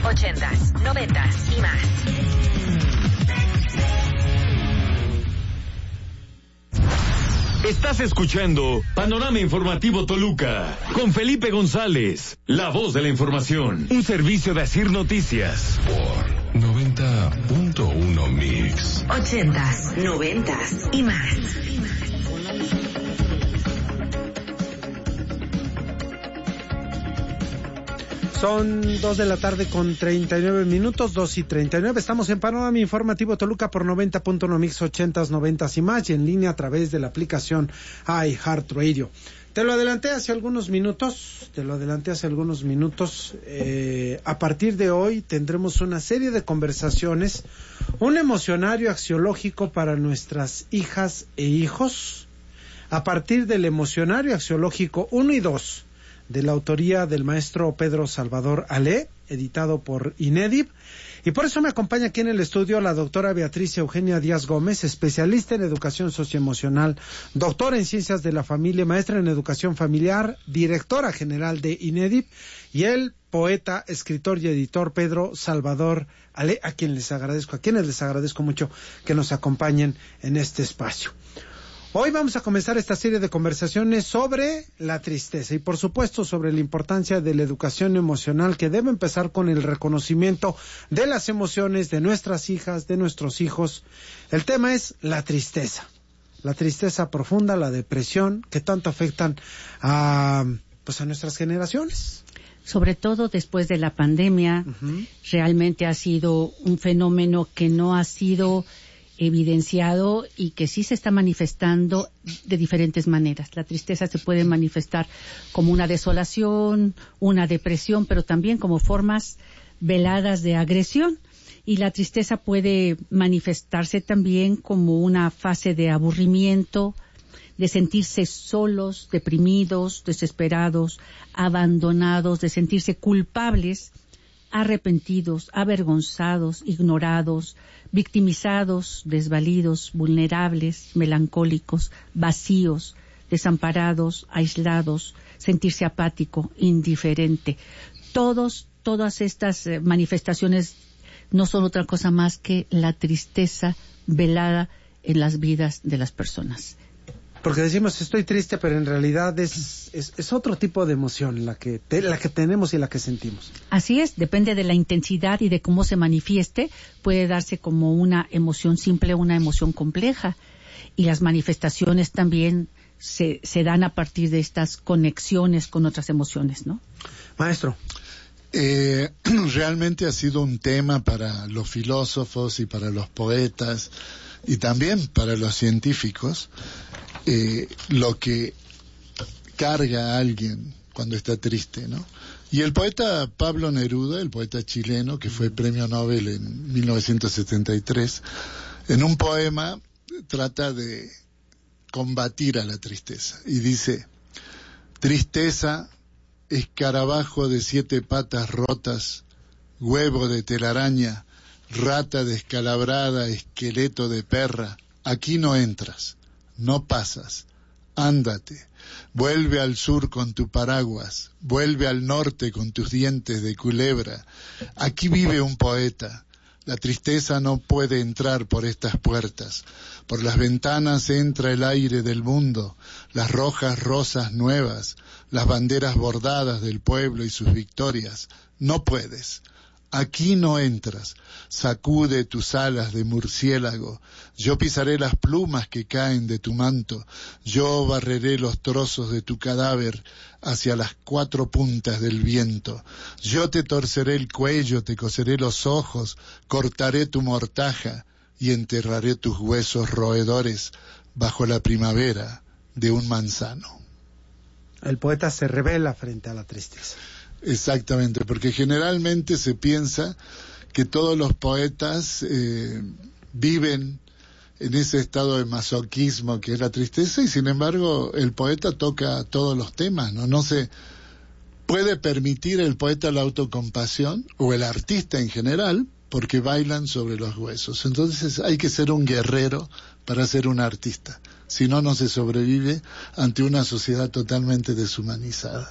80s, 90s y más. Estás escuchando Panorama Informativo Toluca con Felipe González, la voz de la información. Un servicio de Asir Noticias por 90.1 Mix. 80s, 90s y más. Son 2 de la tarde con 39 minutos, 2:39. Estamos en Panorama Informativo Toluca por 90.1 Mix, 80s, 90s y más, y en línea a través de la aplicación iHeartRadio. Te lo adelanté hace algunos minutos. A partir de hoy tendremos una serie de conversaciones, un emocionario axiológico para nuestras hijas e hijos, a partir del emocionario axiológico 1 y 2, de la autoría del maestro Pedro Salvador Alé, editado por INEDIB. Y por eso me acompaña aquí en el estudio la doctora Beatriz Eugenia Díaz Gómez, especialista en educación socioemocional, doctora en ciencias de la familia, maestra en educación familiar, directora general de INEDIB, y el poeta, escritor y editor Pedro Salvador Alé, a quienes les agradezco mucho que nos acompañen en este espacio. Hoy vamos a comenzar esta serie de conversaciones sobre la tristeza y, por supuesto, sobre la importancia de la educación emocional, que debe empezar con el reconocimiento de las emociones de nuestras hijas, de nuestros hijos. El tema es la tristeza profunda, la depresión, que tanto afectan a nuestras generaciones. Sobre todo después de la pandemia, realmente ha sido un fenómeno que no ha sido evidenciado y que sí se está manifestando de diferentes maneras. La tristeza se puede manifestar como una desolación, una depresión, pero también como formas veladas de agresión. Y la tristeza puede manifestarse también como una fase de aburrimiento, de sentirse solos, deprimidos, desesperados, abandonados, de sentirse culpables, arrepentidos, avergonzados, ignorados, victimizados, desvalidos, vulnerables, melancólicos, vacíos, desamparados, aislados, sentirse apático, indiferente. Todas estas manifestaciones no son otra cosa más que la tristeza velada en las vidas de las personas. Porque decimos estoy triste, pero en realidad es otro tipo de emoción la que tenemos y la que sentimos. Así es, depende de la intensidad y de cómo se manifieste. Puede darse como una emoción simple o una emoción compleja. Y las manifestaciones también se dan a partir de estas conexiones con otras emociones, ¿no? Maestro. Realmente ha sido un tema para los filósofos y para los poetas y también para los científicos. Lo que carga a alguien cuando está triste, ¿no? Y el poeta Pablo Neruda, el poeta chileno, que fue premio Nobel en 1973, en un poema trata de combatir a la tristeza y dice: tristeza, escarabajo de 7 patas rotas, huevo de telaraña, rata descalabrada, esqueleto de perra, aquí no entras. No pasas, ándate, vuelve al sur con tu paraguas, vuelve al norte con tus dientes de culebra. Aquí vive un poeta, la tristeza no puede entrar por estas puertas, por las ventanas entra el aire del mundo, las rojas rosas nuevas, las banderas bordadas del pueblo y sus victorias. No puedes. Aquí no entras, sacude tus alas de murciélago, yo pisaré las plumas que caen de tu manto, yo barreré los trozos de tu cadáver hacia las 4 puntas del viento, yo te torceré el cuello, te coseré los ojos, cortaré tu mortaja y enterraré tus huesos roedores bajo la primavera de un manzano. El poeta se revela frente a la tristeza. Exactamente, porque generalmente se piensa que todos los poetas viven en ese estado de masoquismo que es la tristeza, y sin embargo el poeta toca todos los temas, ¿no? No se puede permitir el poeta la autocompasión, o el artista en general, porque bailan sobre los huesos. Entonces hay que ser un guerrero para ser un artista, si no, no se sobrevive ante una sociedad totalmente deshumanizada.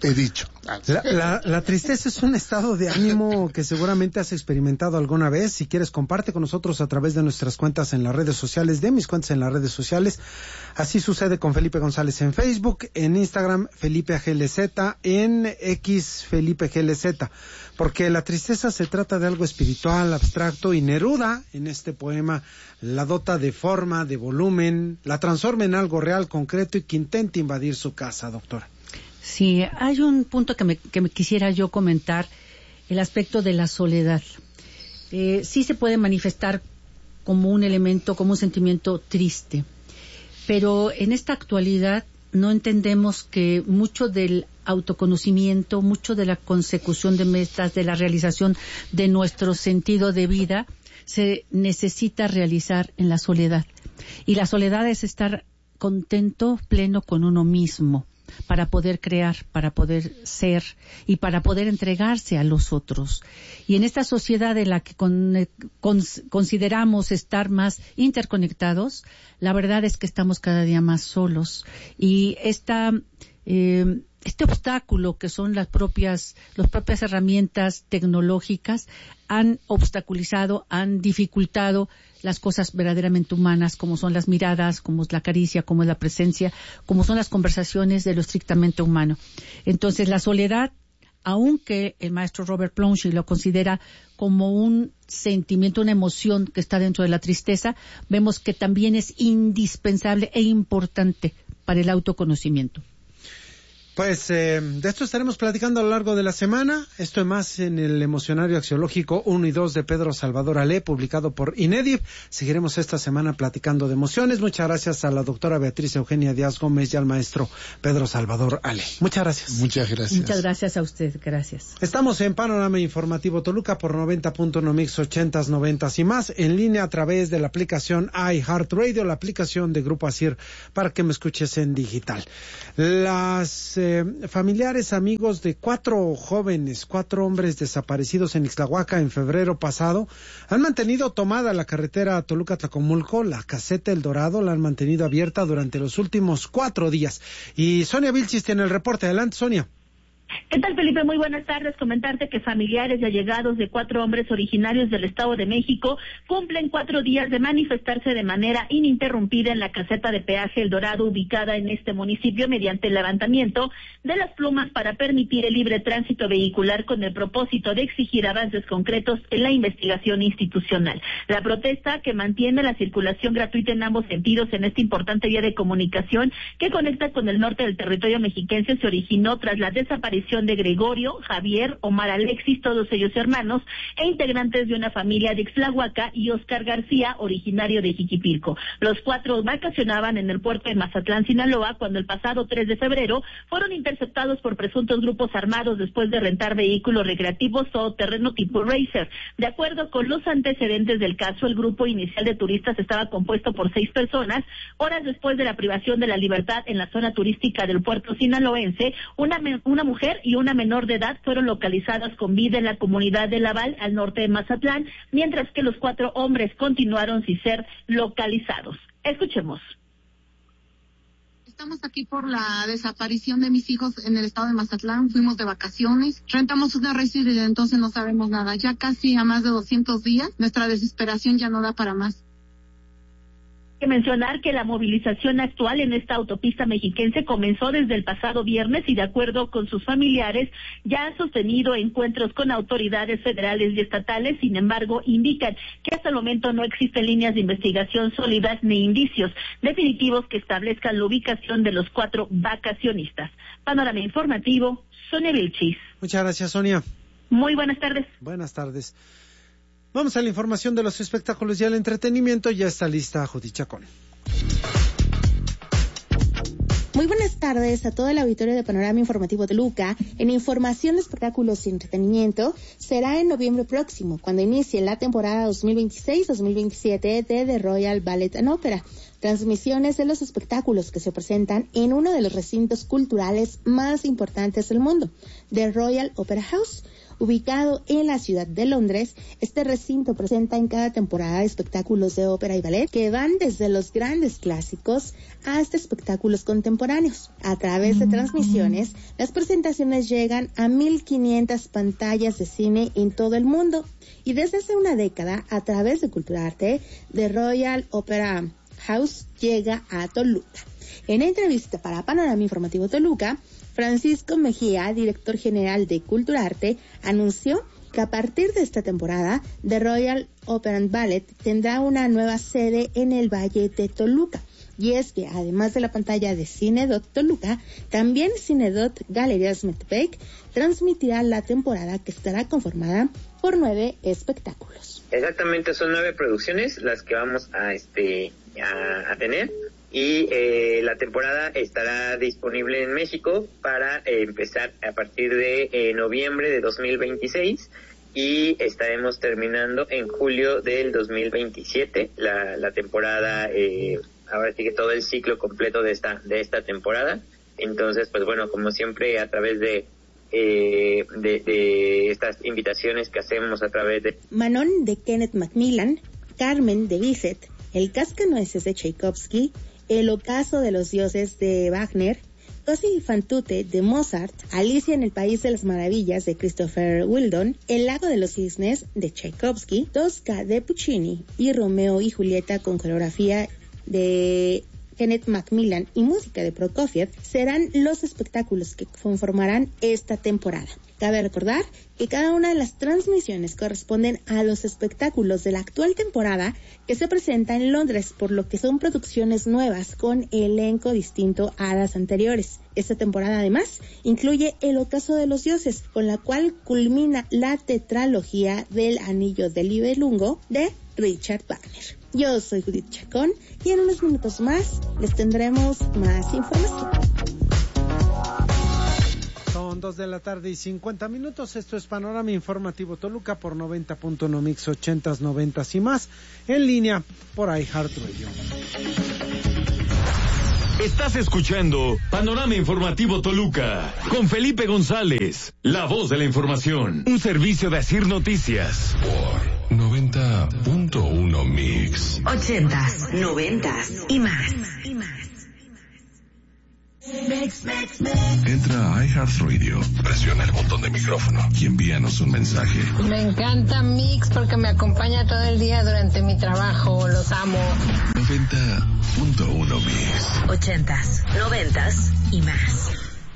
he dicho. La tristeza es un estado de ánimo que seguramente has experimentado alguna vez. Si quieres, comparte con nosotros a través de nuestras cuentas en las redes sociales, de mis cuentas en las redes sociales. Así sucede con Felipe González en Facebook, en Instagram, Felipe GLZ, en X, Felipe GLZ. Porque la tristeza se trata de algo espiritual, abstracto, y Neruda, en este poema, la dota de forma, de volumen, la transforma en algo real, concreto y que intenta invadir su casa, doctora. Sí, hay un punto que me quisiera yo comentar, el aspecto de la soledad. Sí se puede manifestar como un elemento, como un sentimiento triste, pero en esta actualidad no entendemos que mucho del autoconocimiento, mucho de la consecución de metas, de la realización de nuestro sentido de vida, se necesita realizar en la soledad. Y la soledad es estar contento, pleno con uno mismo, para poder crear, para poder ser y para poder entregarse a los otros. Y en esta sociedad en la que consideramos estar más interconectados, la verdad es que estamos cada día más solos. Y este obstáculo que son las propias herramientas tecnológicas han obstaculizado, han dificultado las cosas verdaderamente humanas, como son las miradas, como es la caricia, como es la presencia, como son las conversaciones de lo estrictamente humano. Entonces, la soledad, aunque el maestro Robert Plumshee lo considera como un sentimiento, una emoción que está dentro de la tristeza, vemos que también es indispensable e importante para el autoconocimiento. Pues de esto estaremos platicando a lo largo de la semana. Esto y más en el Emocionario Axiológico 1 y 2 de Pedro Salvador Ale, publicado por INEDIV. Seguiremos esta semana platicando de emociones. Muchas gracias a la doctora Beatriz Eugenia Díaz Gómez y al maestro Pedro Salvador Ale. Muchas gracias. Muchas gracias. Muchas gracias a usted. Gracias. Estamos en Panorama Informativo Toluca por 90.1 Mix 80s, 90s y más, en línea a través de la aplicación iHeartRadio, la aplicación de Grupo ASIR, para que me escuches en digital. Las familiares, amigos de 4 hombres desaparecidos en Ixtlahuaca en febrero pasado, han mantenido tomada la carretera Toluca-Tlacomulco, la caseta El Dorado, la han mantenido abierta durante los últimos 4 días. Y Sonia Vilchis tiene el reporte. Adelante, Sonia. ¿Qué tal, Felipe? Muy buenas tardes. Comentarte que familiares y allegados de 4 hombres originarios del Estado de México cumplen 4 días de manifestarse de manera ininterrumpida en la caseta de peaje El Dorado, ubicada en este municipio, mediante el levantamiento de las plumas para permitir el libre tránsito vehicular, con el propósito de exigir avances concretos en la investigación institucional. La protesta, que mantiene la circulación gratuita en ambos sentidos en esta importante vía de comunicación que conecta con el norte del territorio mexiquense, se originó tras la desaparición de Gregorio, Javier, Omar Alexis, todos ellos hermanos e integrantes de una familia de Ixtlahuaca, y Oscar García, originario de Jiquipilco. Los 4 vacacionaban en el puerto de Mazatlán, Sinaloa, cuando el pasado 3 de febrero fueron interceptados por presuntos grupos armados después de rentar vehículos recreativos o terreno tipo racer. De acuerdo con los antecedentes del caso, el grupo inicial de turistas estaba compuesto por 6 personas. Horas después de la privación de la libertad en la zona turística del puerto sinaloense, una mujer y una menor de edad fueron localizadas con vida en la comunidad de Laval, al norte de Mazatlán, mientras que los 4 hombres continuaron sin ser localizados. Escuchemos. Estamos aquí por la desaparición de mis hijos en el estado de Mazatlán. Fuimos de vacaciones, rentamos una residencia, entonces no sabemos nada. Ya casi a más de 200 días, nuestra desesperación ya no da para más. Mencionar que la movilización actual en esta autopista mexiquense comenzó desde el pasado viernes y, de acuerdo con sus familiares, ya han sostenido encuentros con autoridades federales y estatales. Sin embargo, indican que hasta el momento no existen líneas de investigación sólidas ni indicios definitivos que establezcan la ubicación de los 4 vacacionistas. Panorama Informativo, Sonia Vilchis. Muchas gracias, Sonia. Muy buenas tardes. Buenas tardes. Vamos a la información de los espectáculos y el entretenimiento. Ya está lista Judy Chacón. Muy buenas tardes a todo el auditorio de Panorama Informativo Toluca. En información de espectáculos y entretenimiento, será en noviembre próximo, cuando inicie la temporada 2026-2027 de The Royal Ballet and Opera. Transmisiones de los espectáculos que se presentan en uno de los recintos culturales más importantes del mundo, The Royal Opera House. ubicado en la ciudad de Londres. Este recinto presenta en cada temporada espectáculos de ópera y ballet que van desde los grandes clásicos hasta espectáculos contemporáneos. A través de transmisiones, las presentaciones llegan a 1,500 pantallas de cine en todo el mundo. Y desde hace una década, a través de Culturarte, The Royal Opera House llega a Toluca. En entrevista para Panorama Informativo Toluca, Francisco Mejía, director general de Culturarte, anunció que a partir de esta temporada, The Royal Opera and Ballet tendrá una nueva sede en el Valle de Toluca. Y es que, además de la pantalla de Cinedot Toluca, también Cinedot Galerías Metepec transmitirá la temporada, que estará conformada por 9 espectáculos. Exactamente, son 9 producciones las que vamos a tener. Y la temporada estará disponible en México para empezar a partir de noviembre de 2026 y estaremos terminando en julio del 2027 la temporada, ahora sí que todo el ciclo completo de esta temporada. Entonces, pues bueno, como siempre, a través de estas invitaciones que hacemos a través de Manon de Kenneth Macmillan, Carmen de Bizet, El Cascanueces de Tchaikovsky, El Ocaso de los Dioses de Wagner, Così fan tutte de Mozart, Alicia en el País de las Maravillas de Christopher Wheeldon, El Lago de los Cisnes de Tchaikovsky, Tosca de Puccini y Romeo y Julieta con coreografía de Kenneth Macmillan y música de Prokofiev serán los espectáculos que conformarán esta temporada. Cabe recordar que cada una de las transmisiones corresponden a los espectáculos de la actual temporada que se presenta en Londres, por lo que son producciones nuevas con elenco distinto a las anteriores. Esta temporada además incluye El Ocaso de los Dioses, con la cual culmina la tetralogía del Anillo del Nibelungo de Richard Wagner. Yo soy Judith Chacón y en unos minutos más les tendremos más información. Son 2:50 p.m. Esto es Panorama Informativo Toluca por 90.1 Mix 80s, 90s y más. En línea por iHeartRadio. Estás escuchando Panorama Informativo Toluca con Felipe González, la voz de la información. Un servicio de Asir Noticias. Por 90.1 Mix. 80s, 90s y más. Entra a iHeartRadio, presiona el botón de micrófono y envíanos un mensaje. Me encanta Mix porque me acompaña todo el día durante mi trabajo, los amo. 90.1 Mix. 80s, 90s y más.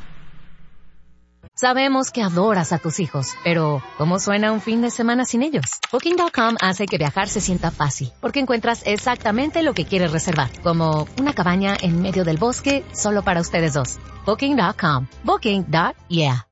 Sabemos que adoras a tus hijos, pero ¿cómo suena un fin de semana sin ellos? Booking.com hace que viajar se sienta fácil, porque encuentras exactamente lo que quieres reservar, como una cabaña en medio del bosque solo para ustedes dos. Booking.com. Booking.yeah.